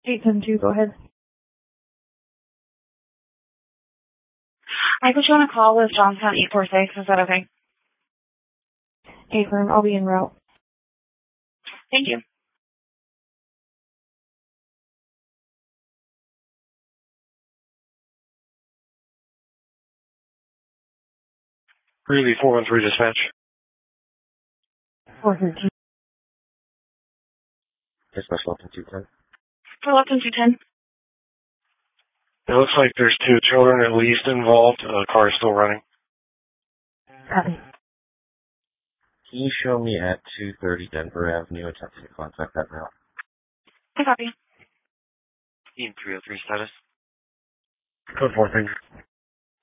872, go ahead. I put you on a call with Johnstown 846. Is that okay? Affirm, I'll be en route. Thank you. Greeley 413 dispatch. 413. Dispatch Lupton 210. For Lupton 210. It looks like there's 2 children at least involved. The car is still running. Copy. Can you show me at 230 Denver Avenue, attempting to contact that route? I copy. Team 303 status. Code 4, thank you.